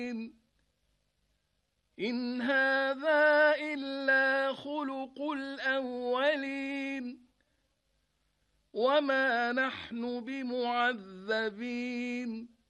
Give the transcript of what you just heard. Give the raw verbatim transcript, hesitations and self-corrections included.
إن هذا إلا خلق الأولين وما نحن بمعذبين